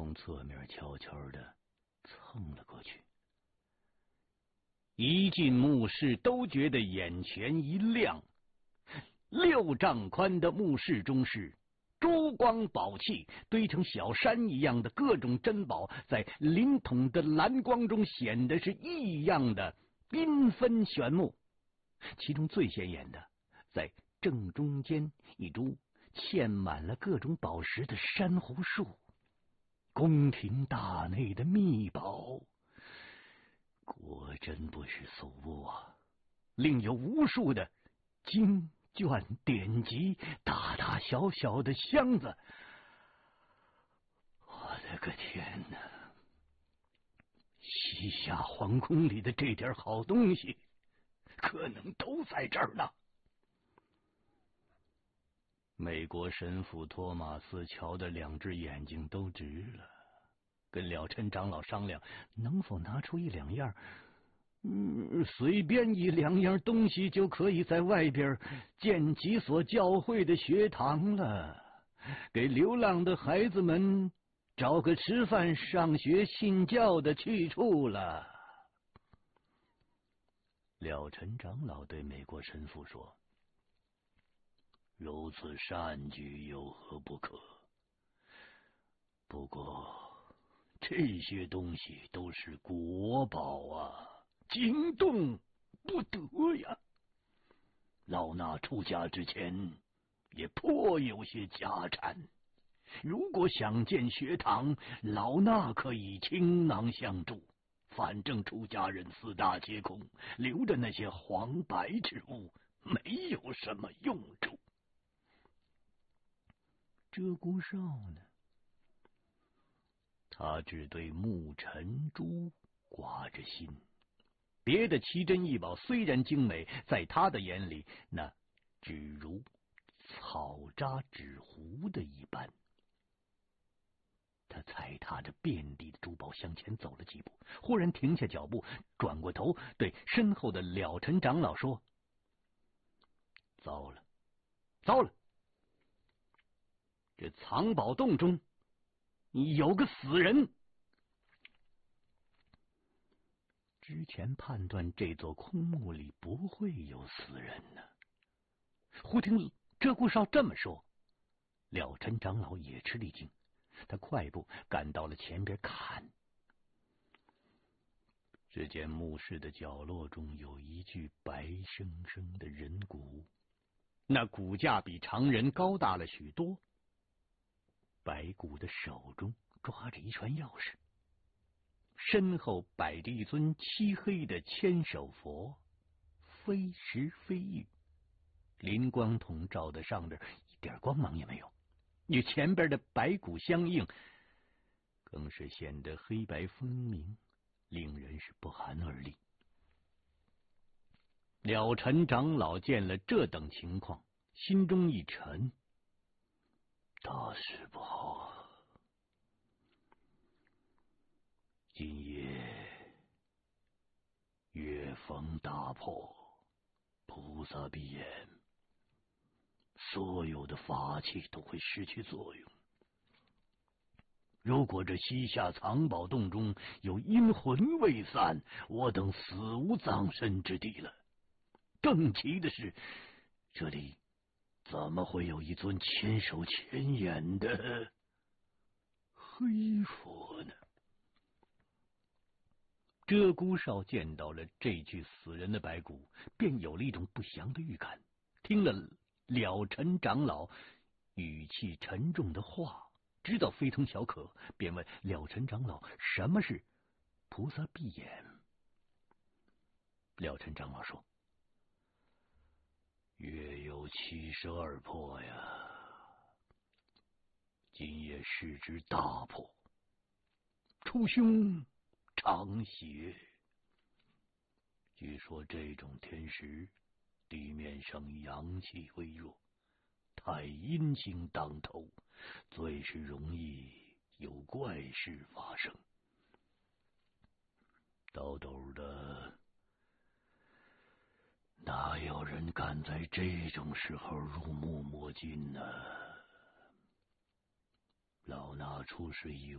从侧面悄悄地蹭了过去。一进墓室，都觉得眼前一亮。6丈宽的墓室中是珠光宝气，堆成小山一样的各种珍宝，在灵统的蓝光中显得是异样的缤纷炫目。其中最显眼的，在正中间一株嵌满了各种宝石的珊瑚树，宫廷大内的秘宝，果真不是俗物啊！另有无数的经卷典籍，大大小小的箱子。我的个天哪！西夏皇宫里的这点好东西，可能都在这儿呢。美国神父托马斯瞧的2只眼睛都直了，跟了尘长老商量，能否拿出1、2样，随便1、2样东西就可以在外边建几所教会的学堂了，给流浪的孩子们找个吃饭、上学、信教的去处了。了尘长老对美国神父说：“如此善举有何不可？不过这些东西都是国宝啊，惊动不得呀。老衲出家之前也颇有些家产，如果想建学堂，老衲可以倾囊相助。反正出家人4大皆空，留着那些黄白之物没有什么用处。”鹧鸪哨呢？他只对木尘珠挂着心，别的奇珍异宝虽然精美，在他的眼里那只如草扎纸糊的一般。他踩踏着遍地的珠宝向前走了几步，忽然停下脚步，转过头对身后的了尘长老说：“糟了，糟了！这藏宝洞中有个死人。”之前判断这座空墓里不会有死人呢，忽听鹧鸪哨这么说，了尘长老也吃了一惊。他快步赶到了前边看，只见墓室的角落中有一具白生生的人骨，那骨架比常人高大了许多。白骨的手中抓着一串钥匙，身后摆着一尊漆黑的千手佛，非石非玉，灵光筒照在上边一点光芒也没有，与前边的白骨相应，更是显得黑白分明，令人是不寒而栗。了尘长老见了这等情况，心中一沉，大事不好啊！今夜月逢大破，菩萨闭眼，所有的法器都会失去作用。如果这西夏藏宝洞中有阴魂未散，我等死无葬身之地了。更奇的是，这里怎么会有一尊千手千眼的黑佛呢？鹧鸪哨见到了这具死人的白骨，便有了一种不祥的预感。听了了尘长老语气沉重的话，知道非同小可，便问了尘长老什么是菩萨闭眼。了尘长老说：“月有72破呀，今夜是之大破，出凶长邪。据说这种天时，地面上阳气微弱，太阴星当头，最是容易有怪事发生。抖抖的，哪有人敢在这种时候入墓摸金呢？老衲出师以